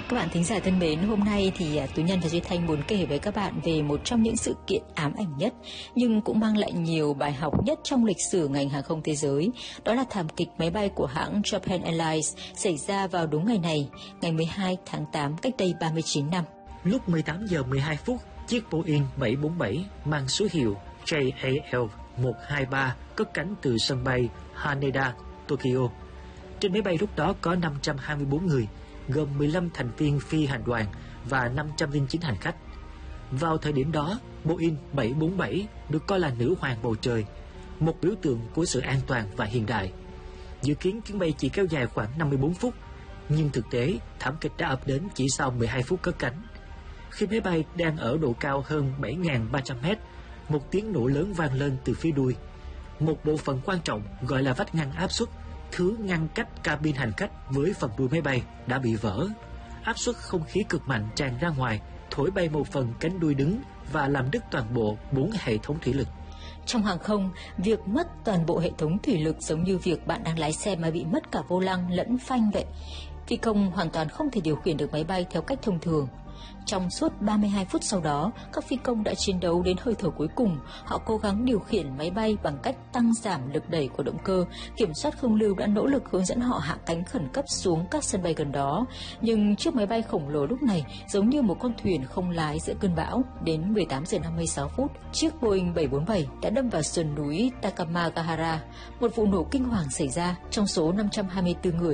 Các bạn thính giả thân mến, hôm nay thì Tú Nhân và Duy Thanh muốn kể với các bạn về một trong những sự kiện ám ảnh nhất nhưng cũng mang lại nhiều bài học nhất trong lịch sử ngành hàng không thế giới. Đó là thảm kịch máy bay của hãng Japan Airlines xảy ra vào đúng ngày này, ngày 12 tháng 8 cách đây 39 năm. Lúc 18 giờ 12 phút, chiếc Boeing 747 mang số hiệu JAL123 cất cánh từ sân bay Haneda, Tokyo. Trên máy bay lúc đó có 524 người, gồm 15 thành viên phi hành đoàn và 509 hành khách. Vào thời điểm đó, Boeing 747 được coi là nữ hoàng bầu trời, một biểu tượng của sự an toàn và hiện đại. Dự kiến chuyến bay chỉ kéo dài khoảng 54 phút, nhưng thực tế thảm kịch đã ập đến chỉ sau 12 phút cất cánh. Khi máy bay đang ở độ cao hơn 7.300 mét, một tiếng nổ lớn vang lên từ phía đuôi. Một bộ phận quan trọng gọi là vách ngăn áp suất, thứ ngăn cách cabin hành khách với phần đuôi máy bay, đã bị vỡ. Áp suất không khí cực mạnh tràn ra ngoài, thổi bay một phần cánh đuôi đứng và làm đứt toàn bộ 4 hệ thống thủy lực. Trong hàng không, việc mất toàn bộ hệ thống thủy lực giống như việc bạn đang lái xe mà bị mất cả vô lăng lẫn phanh vậy. Phi công hoàn toàn không thể điều khiển được máy bay theo cách thông thường. Trong suốt 32 phút sau đó, các phi công đã chiến đấu đến hơi thở cuối cùng. Họ cố gắng điều khiển máy bay bằng cách tăng giảm lực đẩy của động cơ. Kiểm soát không lưu đã nỗ lực hướng dẫn họ hạ cánh khẩn cấp xuống các sân bay gần đó. Nhưng chiếc máy bay khổng lồ lúc này giống như một con thuyền không lái giữa cơn bão. Đến 18 giờ 56 phút, chiếc Boeing 747 đã đâm vào sườn núi Takamagahara. Một vụ nổ kinh hoàng xảy ra. Trong số 524 người